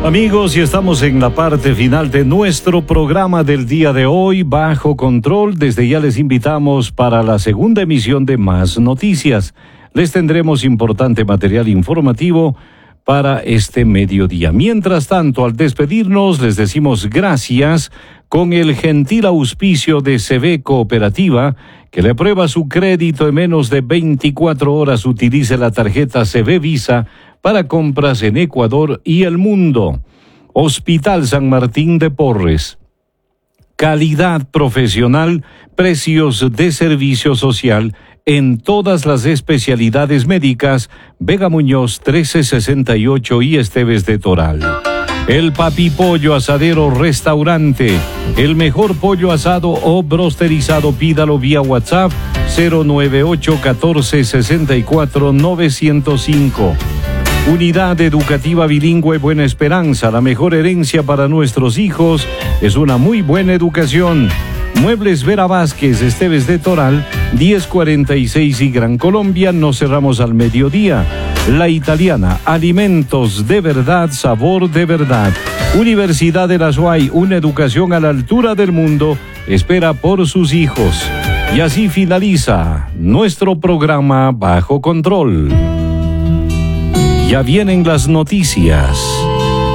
Amigos, y estamos en la parte final de nuestro programa del día de hoy, Bajo Control. Desde ya les invitamos para la segunda emisión de Más Noticias. Les tendremos importante material informativo para este mediodía. Mientras tanto, al despedirnos, les decimos gracias con el gentil auspicio de CB Cooperativa, que le aprueba su crédito en menos de 24 horas. Utilice la tarjeta CB Visa para compras en Ecuador y el mundo. Hospital San Martín de Porres. Calidad profesional, precios de servicio social en todas las especialidades médicas. Vega Muñoz 1368 y Esteves de Toral. El Papi Pollo Asadero Restaurante. El mejor pollo asado o brosterizado, pídalo vía WhatsApp 098 14 64 905. Unidad Educativa Bilingüe Buena Esperanza. La mejor herencia para nuestros hijos es una muy buena educación. Muebles Vera Vázquez, Esteves de Toral, 1046 y Gran Colombia. Nos cerramos al mediodía. La Italiana, alimentos de verdad, sabor de verdad. Universidad de la SUAY, una educación a la altura del mundo, espera por sus hijos. Y así finaliza nuestro programa Bajo Control. Ya vienen las noticias.